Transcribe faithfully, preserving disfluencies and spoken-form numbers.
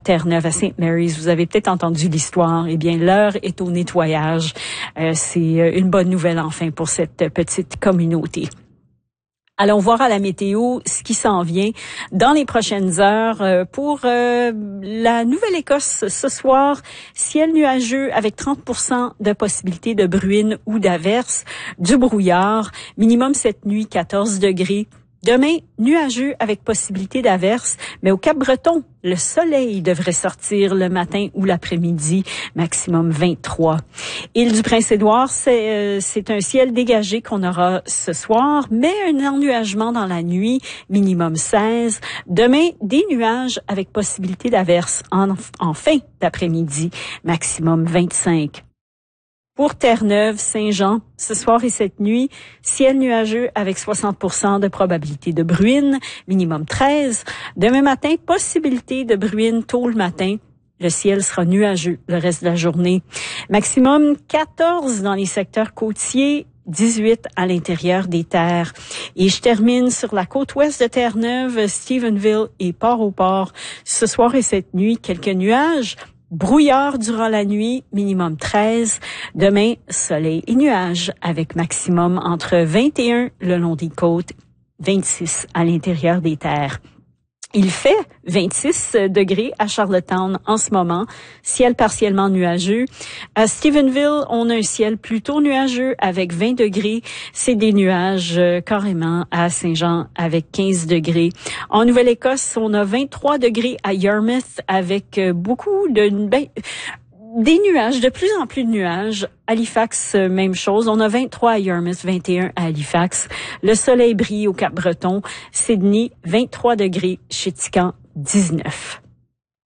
Terre-Neuve à Saint Mary's, vous avez peut-être entendu l'histoire. Eh bien, l'heure est au nettoyage. Euh, c'est une bonne nouvelle enfin pour cette petite communauté. Allons voir à la météo ce qui s'en vient dans les prochaines heures. Euh, pour euh, la Nouvelle-Écosse ce soir, ciel nuageux avec trente pour cent de possibilité de bruine ou d'averse, du brouillard, minimum cette nuit quatorze degrés. Demain, nuageux avec possibilité d'averse, mais au Cap-Breton, le soleil devrait sortir le matin ou l'après-midi, maximum vingt-trois. Île du Prince-Édouard, c'est, euh, c'est un ciel dégagé qu'on aura ce soir, mais un ennuagement dans la nuit, minimum seize. Demain, des nuages avec possibilité d'averse en, en fin d'après-midi, maximum vingt-cinq. Pour Terre-Neuve, Saint-Jean, ce soir et cette nuit, ciel nuageux avec soixante pour cent de probabilité de bruine, minimum treize. Demain matin, possibilité de bruine tôt le matin. Le ciel sera nuageux le reste de la journée. Maximum quatorze dans les secteurs côtiers, dix-huit à l'intérieur des terres. Et je termine sur la côte ouest de Terre-Neuve, Stephenville et Port-au-Port. Ce soir et cette nuit, quelques nuages. Brouillard durant la nuit, minimum treize. Demain, soleil et nuages avec maximum entre vingt et un le long des côtes, vingt-six à l'intérieur des terres. Il fait vingt-six degrés à Charlottetown en ce moment, ciel partiellement nuageux. À Stephenville, on a un ciel plutôt nuageux avec vingt degrés. C'est des nuages euh, carrément à Saint-Jean avec quinze degrés. En Nouvelle-Écosse, on a vingt-trois degrés à Yarmouth avec euh, beaucoup de... Ben, des nuages, de plus en plus de nuages. Halifax, même chose. On a vingt-trois à Yarmouth, vingt et un à Halifax. Le soleil brille au Cap-Breton. Sydney, vingt-trois degrés. Chez Tican, dix-neuf.